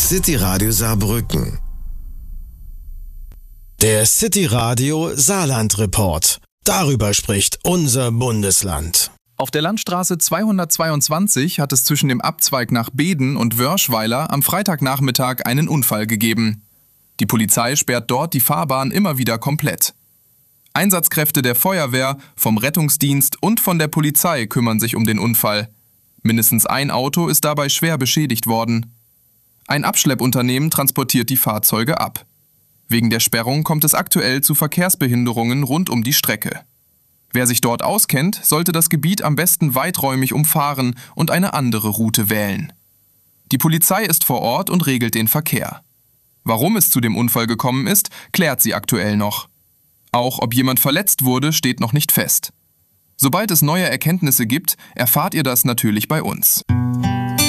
City Radio Saarbrücken. Der City Radio Saarland Report. Darüber spricht unser Bundesland. Auf der Landstraße 222 hat es zwischen dem Abzweig nach Beeden und Wörschweiler am Freitagnachmittag einen Unfall gegeben. Die Polizei sperrt dort die Fahrbahn immer wieder komplett. Einsatzkräfte der Feuerwehr, vom Rettungsdienst und von der Polizei kümmern sich um den Unfall. Mindestens ein Auto ist dabei schwer beschädigt worden. Ein Abschleppunternehmen transportiert die Fahrzeuge ab. Wegen der Sperrung kommt es aktuell zu Verkehrsbehinderungen rund um die Strecke. Wer sich dort auskennt, sollte das Gebiet am besten weiträumig umfahren und eine andere Route wählen. Die Polizei ist vor Ort und regelt den Verkehr. Warum es zu dem Unfall gekommen ist, klärt sie aktuell noch. Auch ob jemand verletzt wurde, steht noch nicht fest. Sobald es neue Erkenntnisse gibt, erfahrt ihr das natürlich bei uns.